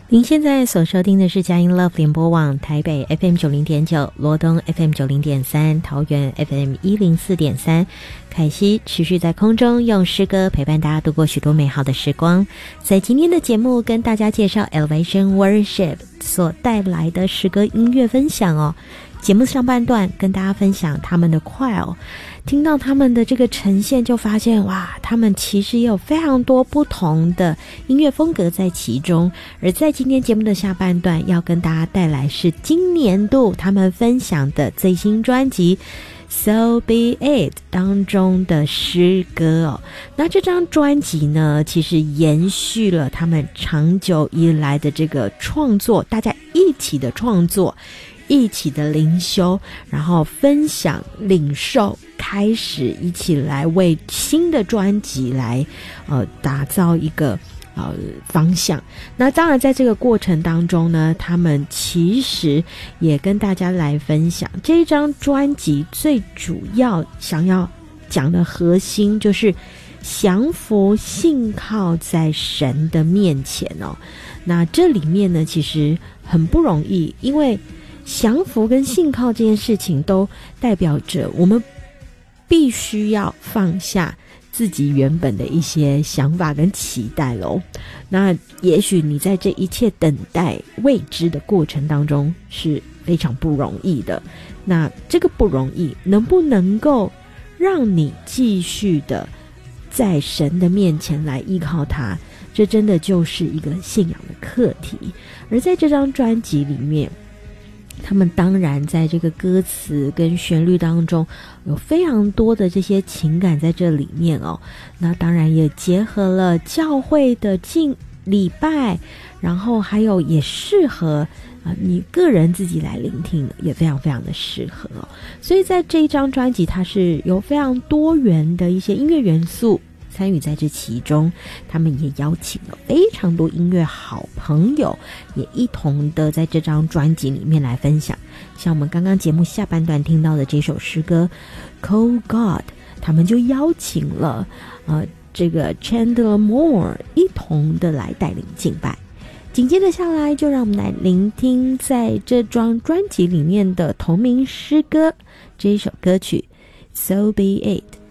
您现在所收听的是佳音 Love 联播网台北 FM 90.9、罗东 FM 90.3、桃园 FM 104.3。凯西持续在空中用诗歌陪伴大家度过许多美好的时光。在今天的节目跟大家介绍 Elevation Worship 所带来的诗歌音乐分享哦。节目上半段跟大家分享他们的choir，听到他们的这个呈现就发现哇，他们其实也有非常多不同的音乐风格在其中。而在今天节目的下半段要跟大家带来是今年度他们分享的最新专辑So Be It 当中的诗歌哦。那这张专辑呢，其实延续了他们长久以来的这个创作，大家一起的创作，一起的灵修，然后分享领受，开始一起来为新的专辑来打造一个方向。那当然在这个过程当中呢，他们其实也跟大家来分享这一张专辑最主要想要讲的核心就是降服信靠在神的面前哦。那这里面呢其实很不容易，因为降服跟信靠这件事情都代表着我们必须要放下自己原本的一些想法跟期待咯。那也许你在这一切等待未知的过程当中是非常不容易的，那这个不容易能不能够让你继续的在神的面前来依靠他，这真的就是一个信仰的课题。而在这张专辑里面，他们当然在这个歌词跟旋律当中有非常多的这些情感在这里面哦。那当然也结合了教会的敬礼拜，然后还有也适合你个人自己来聆听，也非常非常的适合哦。所以在这一张专辑它是有非常多元的一些音乐元素参与在这其中，他们也邀请了非常多音乐好朋友，也一同的在这张专辑里面来分享。像我们刚刚节目下半段听到的这首诗歌 Call God， 他们就邀请了这个 Chandler Moore 一同的来带领敬拜。紧接着下来就让我们来聆听在这张专辑里面的同名诗歌，这一首歌曲 So Be It。